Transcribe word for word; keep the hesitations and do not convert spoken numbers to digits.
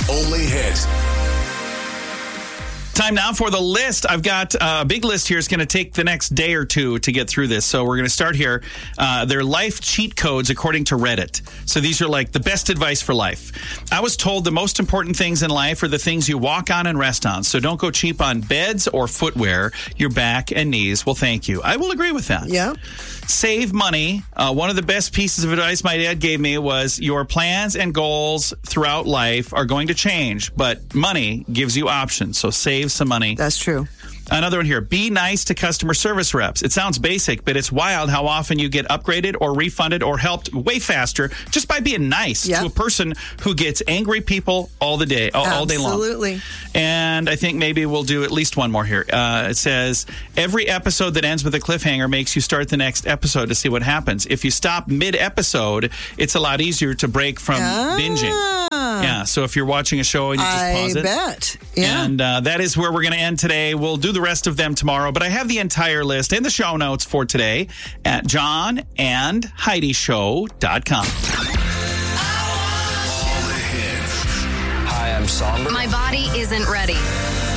only hit. Time now for the list. I've got a big list here. It's going to take the next day or two to get through this. So we're going to start here. Uh, they're life cheat codes according to Reddit. So these are like the best advice for life. I was told the most important things in life are the things you walk on and rest on. So don't go cheap on beds or footwear, your back and knees. Well, thank you. I will agree with that. Yeah. Save money. Uh, one of the best pieces of advice my dad gave me was your plans and goals throughout life are going to change, but money gives you options. So save some money. That's true. Another one here. Be nice to customer service reps. It sounds basic, but it's wild how often you get upgraded or refunded or helped way faster just by being nice Yep. to a person who gets angry people all the day, all, all day long. Absolutely. And I think maybe we'll do at least one more here. Uh, it says, every episode that ends with a cliffhanger makes you start the next episode to see what happens. If you stop mid-episode, it's a lot easier to break from Ah. binging. Yeah, so if you're watching a show and you just I pause it. bet. Yeah. And uh, that is where we're going to end today. We'll do the rest of them tomorrow, but I have the entire list in the show notes for today at john and heidi show dot com. All the hits. Hi, I'm Somber. My body isn't ready.